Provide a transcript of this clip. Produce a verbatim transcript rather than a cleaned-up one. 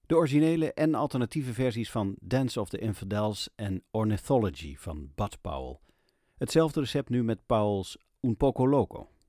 De originele en alternatieve versies van Dance of the Infidels en Ornithology van Bud Powell. Hetzelfde recept nu met Powell's Un Poco Loco.